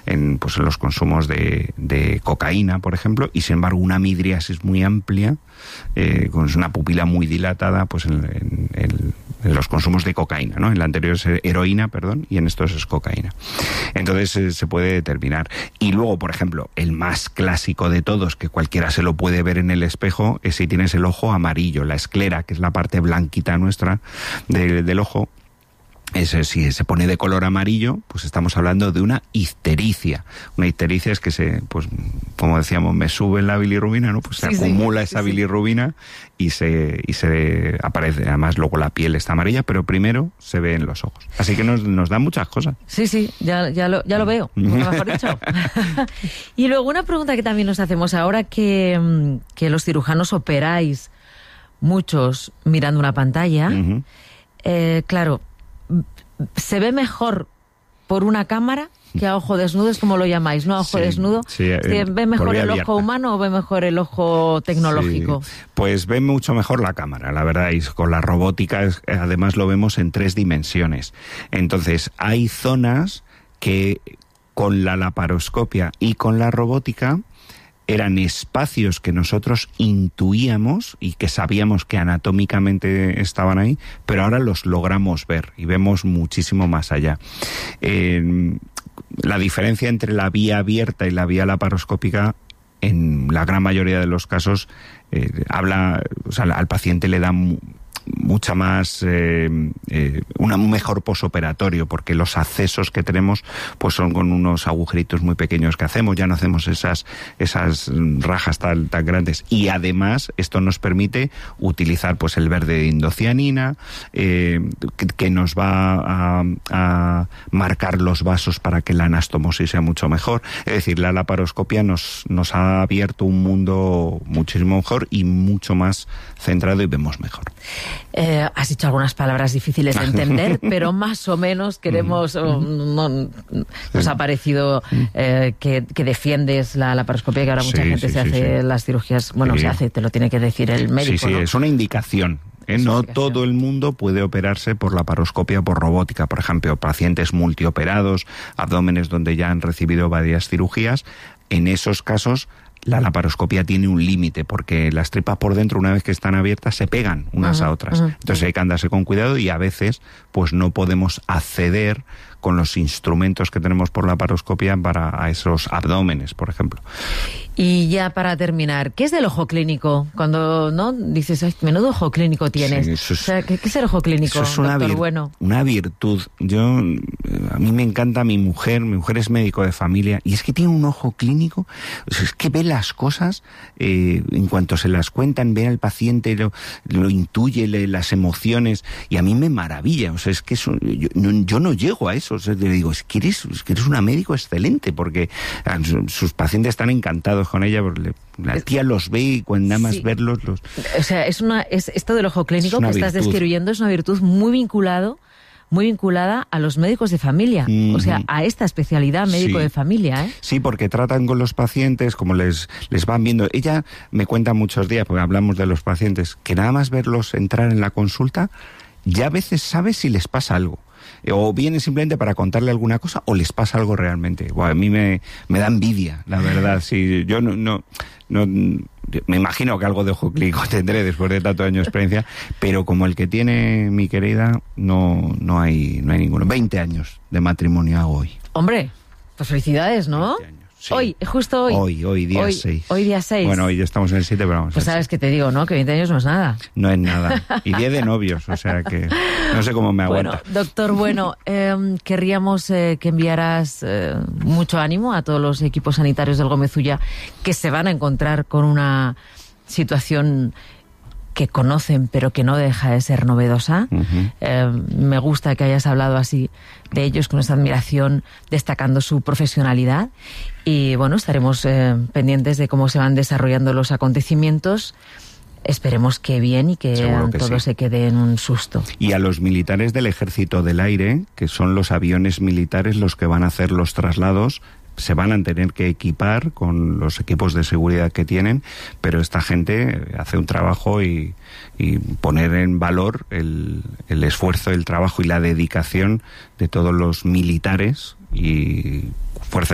en los consumos de cocaína, por ejemplo, y sin embargo una midriasis muy amplia, con una pupila muy dilatada, pues en los consumos de cocaína, ¿no? En la anterior es heroína, y en estos es cocaína. Entonces se puede determinar. Y luego, por ejemplo, el más clásico de todos, que cualquiera se lo puede ver en el espejo, es si tienes el ojo amarillo, la esclera, que es la parte blanquita nuestra del ojo. Si se pone de color amarillo, pues estamos hablando de una ictericia. Una ictericia es que como decíamos, me sube la bilirrubina, ¿no? Pues se acumula esa bilirrubina y se aparece. Además, luego la piel está amarilla, pero primero se ve en los ojos. Así que nos da muchas cosas. Sí, ya lo veo, mejor dicho. Y luego una pregunta que también nos hacemos ahora, que los cirujanos operáis muchos mirando una pantalla. Uh-huh. Claro, ¿se ve mejor por una cámara que a ojo desnudo? Es como lo llamáis, ¿no? A ojo desnudo. Sí, ¿Ve mejor el ojo humano o ve mejor el ojo tecnológico? Sí, pues ve mucho mejor la cámara, la verdad, y con la robótica además lo vemos en 3 dimensiones. Entonces, hay zonas que con la laparoscopia y con la robótica eran espacios que nosotros intuíamos y que sabíamos que anatómicamente estaban ahí, pero ahora los logramos ver y vemos muchísimo más allá. La diferencia entre la vía abierta y la vía laparoscópica, en la gran mayoría de los casos, al paciente le da mucha más, un mejor posoperatorio, porque los accesos que tenemos pues son con unos agujeritos muy pequeños que hacemos, ya no hacemos esas rajas tan grandes, y además esto nos permite utilizar pues el verde de indocianina, que nos va a marcar los vasos para que la anastomosis sea mucho mejor. Es decir, la laparoscopia nos ha abierto un mundo muchísimo mejor y mucho más centrado, y vemos mejor. Has dicho algunas palabras difíciles de entender, pero más o menos queremos, nos ha parecido que defiendes la laparoscopia, que ahora mucha gente se hace las cirugías, se hace, te lo tiene que decir el médico. Sí, ¿no? Es una indicación. No todo el mundo puede operarse por laparoscopia o por robótica. Por ejemplo, pacientes multioperados, abdómenes donde ya han recibido varias cirugías, en esos casos la laparoscopia tiene un límite, porque las tripas por dentro, una vez que están abiertas, se pegan unas a otras. Entonces hay que andarse con cuidado, y a veces pues no podemos acceder con los instrumentos que tenemos por laparoscopia a esos abdómenes, por ejemplo. Y ya para terminar, ¿qué es del ojo clínico? Cuando no dices, ay, menudo ojo clínico tienes. Sí, ¿qué es el ojo clínico, eso es doctor Bueno? Una virtud. A mí me encanta mi mujer es médico de familia, y es que tiene un ojo clínico, es que ve las cosas, en cuanto se las cuentan, ve al paciente, lo intuye, las emociones, y a mí me maravilla. Es que yo no llego a eso. Le digo, es que eres una médico excelente, porque sus pacientes están encantados con ella, porque la tía los ve, y cuando nada más verlos los... O sea, esto del ojo clínico que estás describiendo es una virtud muy vinculada a los médicos de familia, o sea, a esta especialidad médico de familia, ¿eh? Sí, porque tratan con los pacientes como les van viendo. Ella me cuenta muchos días, porque hablamos de los pacientes, que nada más verlos entrar en la consulta, ya a veces sabe si les pasa algo. O vienen simplemente para contarle alguna cosa, o les pasa algo realmente. Bueno, a mí me da envidia, la verdad. Sí, yo no me imagino que algo de ojo clínico tendré después de tantos años de experiencia, pero como el que tiene mi querida, no hay ninguno. 20 años de matrimonio hago hoy. Hombre, pues felicidades, ¿no? 20 años. Sí. Justo hoy. Hoy, día 6. Hoy día 6. Bueno, hoy ya estamos en el 7, pero vamos. Pues sabes que te digo, ¿no? Que 20 años no es nada. No es nada. Y 10 de novios, o sea que no sé cómo me aguanta. Bueno, doctor Bueno, querríamos que enviaras mucho ánimo a todos los equipos sanitarios del Gómez Ulla, que se van a encontrar con una situación que conocen, pero que no deja de ser novedosa. Me gusta que hayas hablado así de ellos, con esta admiración, destacando su profesionalidad. Y bueno, estaremos pendientes de cómo se van desarrollando los acontecimientos. Esperemos que bien, y que todo se quede en un susto. Y a los militares del Ejército del Aire, que son los aviones militares los que van a hacer los traslados, se van a tener que equipar con los equipos de seguridad que tienen, pero esta gente hace un trabajo, y poner en valor el esfuerzo, el trabajo y la dedicación de todos los militares y fuerzas